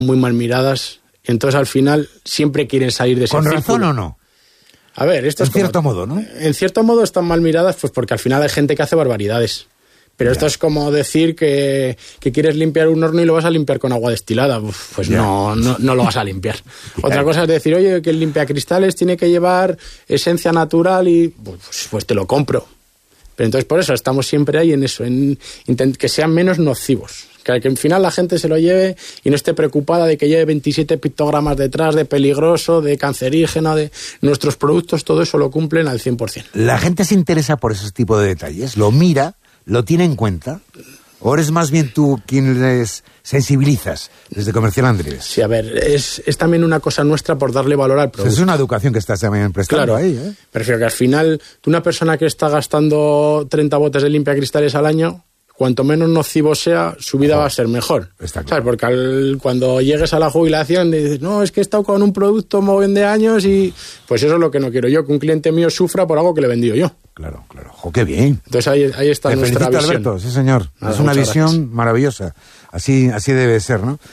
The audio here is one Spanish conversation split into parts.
muy mal miradas. Entonces, al final, siempre quieren salir de ese ¿Con círculo. razón o no? A ver, esto En es como, cierto modo, ¿no? En cierto modo están mal miradas, pues porque al final hay gente que hace barbaridades. Pero esto es como decir que quieres limpiar un horno y lo vas a limpiar con agua destilada. Uf, pues no lo vas a limpiar. Otra cosa es decir, oye, que el limpiacristales tiene que llevar esencia natural y pues te lo compro. Pero entonces por eso estamos siempre ahí en eso, en que sean menos nocivos. Que al final la gente se lo lleve y no esté preocupada de que lleve 27 pictogramas detrás de peligroso, de cancerígeno, de nuestros productos, todo eso lo cumplen al 100%. ¿La gente se interesa por ese tipo de detalles? ¿Lo mira? ¿Lo tiene en cuenta? ¿O eres más bien tú quien les sensibilizas desde Comercial Andrés? Sí, a ver, es también una cosa nuestra por darle valor al producto. Es una educación que estás también prestando, claro, ahí, ¿eh? Prefiero que al final, una persona que está gastando 30 botes de limpiacristales al año, cuanto menos nocivo sea, su vida va a ser mejor. Está claro. ¿Sabes? Porque cuando llegues a la jubilación dices, no, es que he estado con un producto muy bien de años y pues eso es lo que no quiero yo, que un cliente mío sufra por algo que le he vendido yo. Claro, claro. ¡Jo, qué bien! Entonces ahí está Te nuestra felicito, visión. Alberto, sí señor. Nada, es una visión gracias. maravillosa. Así debe ser, ¿no?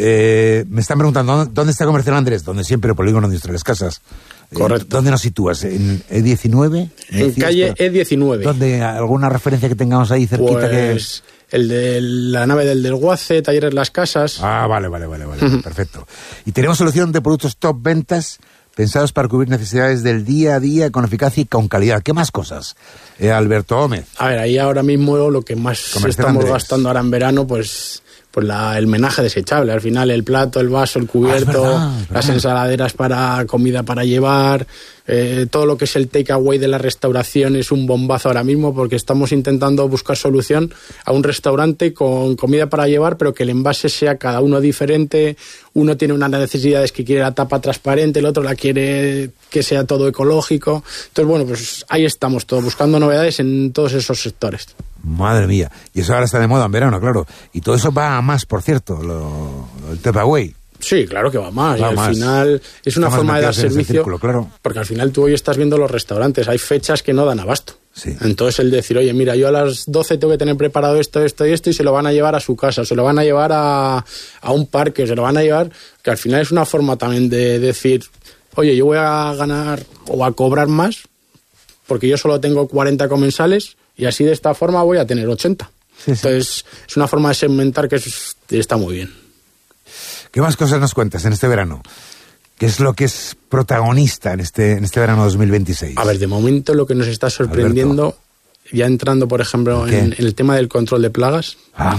Me están preguntando, ¿dónde está Comercial Andrés? Donde siempre, el Polígono Industrial Las Casas. Correcto. ¿Dónde nos sitúas? ¿En E19? En calle E19. ¿Dónde? ¿Alguna referencia que tengamos ahí cerquita? Pues el de la nave del Desguace, Talleres Las Casas. Ah, vale, perfecto. Y tenemos solución de productos top ventas pensados para cubrir necesidades del día a día con eficacia y con calidad. ¿Qué más cosas? Alberto Gómez. A ver, ahí ahora mismo lo que más Comercial estamos Andrés. gastando ahora en verano, pues el menaje desechable. Al final el plato, el vaso, el cubierto, es verdad. las ensaladeras para comida para llevar, todo lo que es el takeaway de la restauración es un bombazo ahora mismo porque estamos intentando buscar solución a un restaurante con comida para llevar, pero que el envase sea cada uno diferente. Uno tiene unas necesidades que quiere la tapa transparente, el otro la quiere que sea todo ecológico. Entonces, bueno, pues ahí estamos todos buscando novedades en todos esos sectores. Madre mía. Y eso ahora está de moda en verano, claro. Y todo eso va a más, por cierto, el takeaway. Sí, claro que va más. Va y al más. final es una Estamos forma de dar metidos en ese servicio. círculo, claro. Porque al final tú hoy estás viendo los restaurantes. Hay fechas que no dan abasto. Sí. Entonces el decir, oye, mira, yo a las 12 tengo que tener preparado esto y se lo van a llevar a su casa, se lo van a llevar a un parque, se lo van a llevar... Que al final es una forma también de decir, oye, yo voy a ganar o a cobrar más porque yo solo tengo 40 comensales y así de esta forma voy a tener 80. Sí. Entonces es una forma de segmentar que está muy bien. ¿Qué más cosas nos cuentas en este verano? ¿Qué es lo que es protagonista en este verano 2026? A ver, de momento lo que nos está sorprendiendo, Alberto. ya entrando, por ejemplo, ¿Qué? en el tema del control de plagas,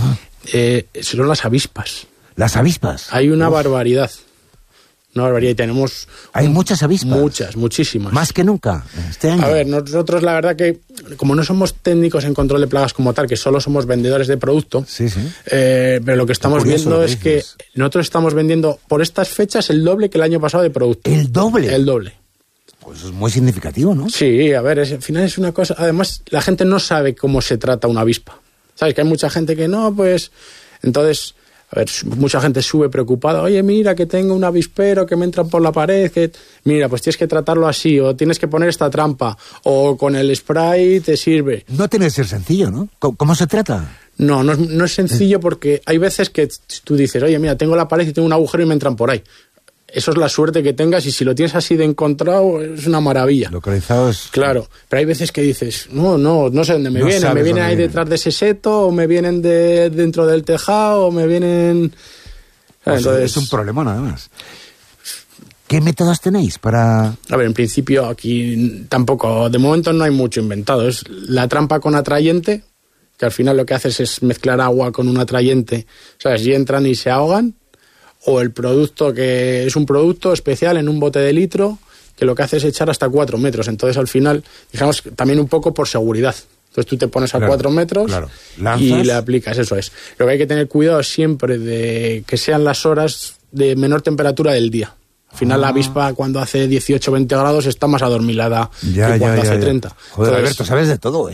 son las avispas. ¿Las avispas? Hay una barbaridad. Una barbaridad. Y tenemos... Hay muchas avispas. Muchas, muchísimas. Más que nunca este año. A ver, nosotros la verdad que, como no somos técnicos en control de plagas como tal, que solo somos vendedores de producto, Sí. pero lo que estamos curioso viendo lo que es que dices. nosotros estamos vendiendo por estas fechas el doble que el año pasado de producto. ¿El doble? El doble. Pues eso es muy significativo, ¿no? Sí, a ver, al final es una cosa... Además, la gente no sabe cómo se trata una avispa. ¿Sabes? Que hay mucha gente que no, pues... Entonces, a ver, mucha gente sube preocupada. Oye, mira, que tengo un avispero que me entra por la pared. Que... Mira, pues tienes que tratarlo así, o tienes que poner esta trampa, o con el spray te sirve. No tiene que ser sencillo, ¿no? ¿Cómo se trata? No es sencillo porque hay veces que tú dices, oye, mira, tengo la pared y tengo un agujero y me entran por ahí. Eso es la suerte que tengas y si lo tienes así de encontrado es una maravilla. Localizado es... Claro, pero hay veces que dices, no sé dónde me No vienen. sabes Me vienen dónde ahí vienen. detrás de ese seto, o me vienen dentro del tejado, o me vienen... Entonces, es un problemón, además. ¿Qué métodos tenéis para...? a ver, en principio aquí tampoco, de momento no hay mucho inventado. Es la trampa con atrayente, que al final lo que haces es mezclar agua con un atrayente, ¿sabes? Y entran y se ahogan. O el producto que es un producto especial en un bote de litro, que lo que hace es echar hasta 4 metros. Entonces al final, digamos, también un poco por seguridad. Entonces tú te pones a 4 metros y le aplicas, eso es. Lo que hay que tener cuidado siempre de que sean las horas de menor temperatura del día. Al final la avispa cuando hace 18 o 20 grados está más adormilada que cuando hace 30. Joder, Entonces, Alberto, sabes de todo, ¿eh?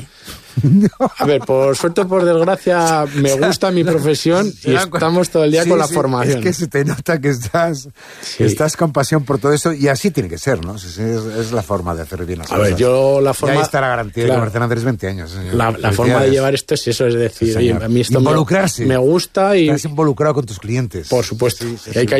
A ver, por suerte o por desgracia, me gusta mi profesión y estamos todo el día con la formación. Es que se te nota que estás con pasión por todo eso y así tiene que ser, ¿no? Es la forma de hacer bien las cosas. A ver, yo la forma... Y ahí está la garantía de Comercial Andrés 20 años. La forma de llevar esto es eso, es decir, oye, a mí esto involucrarse. me gusta y... Estás involucrado con tus clientes. Por supuesto. Sí, y hay que